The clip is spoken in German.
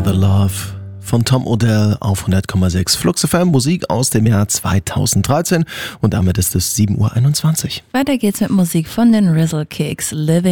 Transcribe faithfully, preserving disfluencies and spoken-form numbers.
Another Love von Tom Odell auf hundert Komma sechs Flux F M, Musik aus dem Jahr zweitausenddreizehn und damit ist es sieben Uhr einundzwanzig. Weiter geht's mit Musik von den Rizzle Kicks, Living